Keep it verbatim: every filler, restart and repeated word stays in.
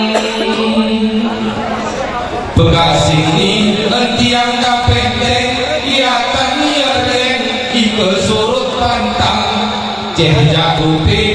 Bekasi ini tiang kapendek ia kan nyereng ike surut pantang ceh jago